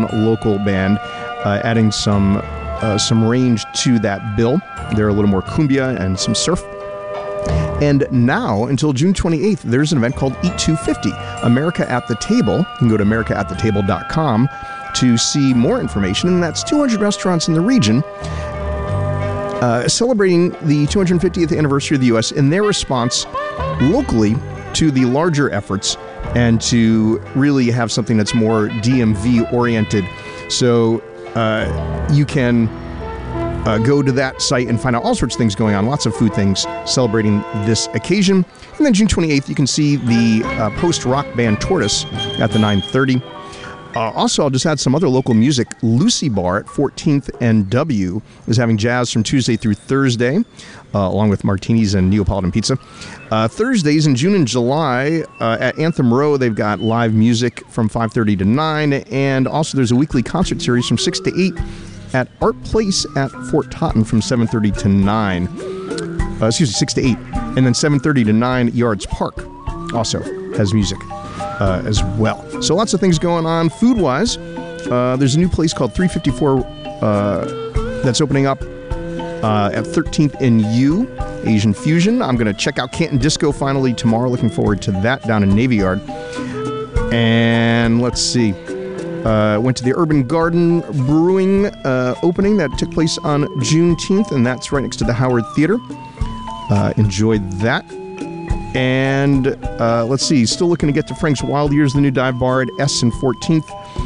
local band, adding some range to that bill. They're a little more cumbia and some surf. And now, until June 28th, there's an event called Eat 250, America at the Table. You can go to americaathetable.com to see more information, and that's 200 restaurants in the region celebrating the 250th anniversary of the U.S. in their response locally to the larger efforts and to really have something that's more DMV-oriented. So you can go to that site and find out all sorts of things going on, lots of food things celebrating this occasion. And then June 28th, you can see the post-rock band Tortoise at the 9:30. Also, I'll just add some other local music. Lucy Bar at 14th and W is having jazz from Tuesday through Thursday, along with martinis and Neapolitan pizza. Thursdays in June and July at Anthem Row, they've got live music from 5:30 to 9, and also there's a weekly concert series from 6 to 8 at Art Place at Fort Totten from 7:30 to 9. 6 to 8. And then 7:30 to 9, Yards Park also has music as well. So lots of things going on food-wise. There's a new place called 354 that's opening up at 13th and U, Asian Fusion. I'm going to check out Canton Disco finally tomorrow. Looking forward to that down in Navy Yard. And let's see. Went to the Urban Garden Brewing opening that took place on Juneteenth, and that's right next to the Howard Theater. Enjoyed that. And let's see, still looking to get to Frank's Wild Years, the new dive bar at S and 14th.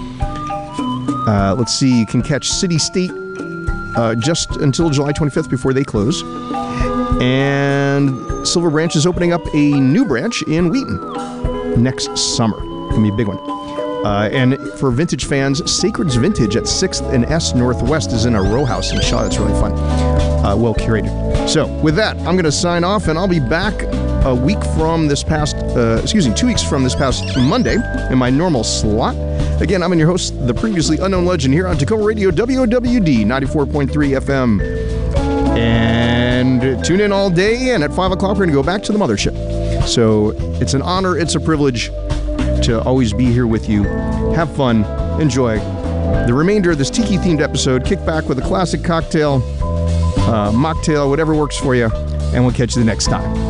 Let's see, you can catch City State just until July 25th before they close. And Silver Branch is opening up a new branch in Wheaton next summer. Gonna be a big one. And for vintage fans, Sacred's Vintage at 6th and S Northwest is in a row house in Shaw. That's really fun. Well curated. So with that, I'm going to sign off, and I'll be back 2 weeks from this past Monday in my normal slot. Again, I'm your host, the previously unknown legend, here on Tacoma Radio, WOWD 94.3 FM. And tune in all day, and at 5 o'clock, we're going to go back to the mothership. So it's an honor, it's a privilege to always be here with you. Have fun, enjoy the remainder of this tiki-themed episode. Kick back with a classic cocktail, mocktail, whatever works for you, and we'll catch you the next time.